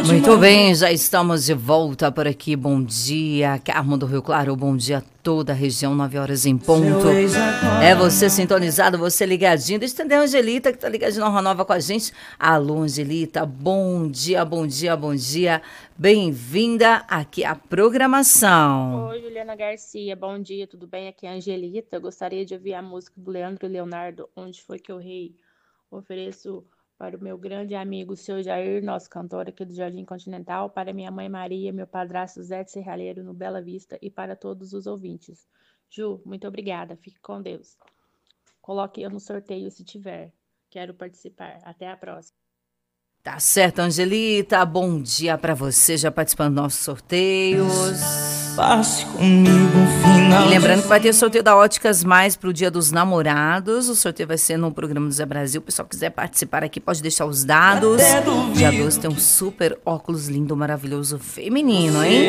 Muito bem, já estamos de volta por aqui. Bom dia, Carmo do Rio Claro. Bom dia a toda a região, 9 horas em ponto. É você sintonizado, você ligadinho. Deixa eu entender a Angelita, que tá ligadinha na Rua Nova com a gente. Alô, Angelita, bom dia, bom dia, bom dia. Bem-vinda aqui à programação. Oi, Juliana Garcia, bom dia, tudo bem? Aqui é a Angelita. Eu gostaria de ouvir a música do Leandro e Leonardo, Onde Foi Que Eu Errei. Ofereço para o meu grande amigo, o seu Jair, nosso cantor aqui do Jardim Continental, para minha mãe Maria, meu padrasto Zé de Serralheiro no Bela Vista e para todos os ouvintes. Ju, muito obrigada, fique com Deus. Coloque eu no sorteio se tiver. Quero participar. Até a próxima. Tá certo, Angelita. Bom dia pra você, já participando dos nossos sorteios. Passe comigo um final. E lembrando que vai ter sorteio da Óticas Mais pro Dia dos Namorados. O sorteio vai ser no programa do Zé Brasil. O pessoal que quiser participar aqui pode deixar os dados. Dia 12 tem um super óculos lindo, maravilhoso, feminino, hein?